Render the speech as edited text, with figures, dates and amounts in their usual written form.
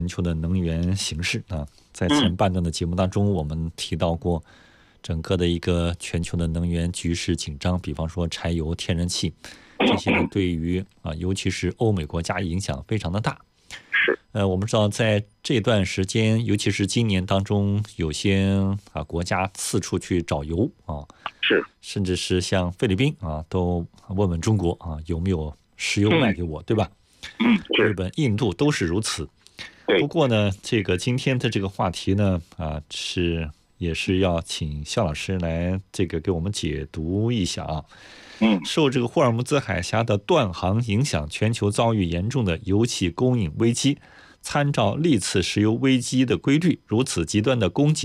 全球的能源形势啊。在前半段的节目当中，我们提到过整个的一个全球的能源局势紧张，比方说柴油、天然气这些呢，对于尤其是欧美国家影响非常的大。我们知道在这段时间，尤其是今年当中，有些国家四处去找油甚至是像菲律宾都问问中国有没有石油卖给我，对吧？日本、印度都是如此。不过呢，这个今天的这个话题呢，也是要请肖老师来给我们解读一下啊。受这个霍尔木兹海峡的断航影响，全球遭遇严重的油气供应危机。参照历次石油危机的规律，如此极端的供给